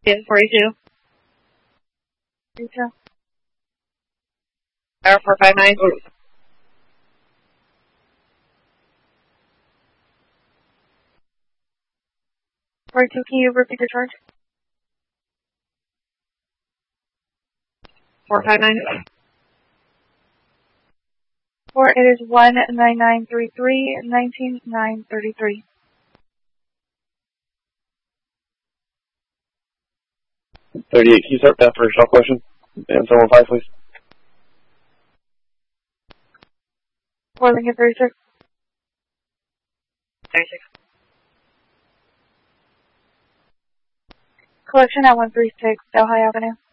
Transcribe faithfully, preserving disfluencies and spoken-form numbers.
Yeah, forty-two. Retail. Tower four five nine. forty-two, can you repeat the charge? four five nine. Four, it is one nine nine three three nineteen nine thirty three. Thirty-eight. Can you start that for a shell question? And seven one five, please. Four Lincoln thirty-six. thirty-six. Collection at one three six Delhi Avenue.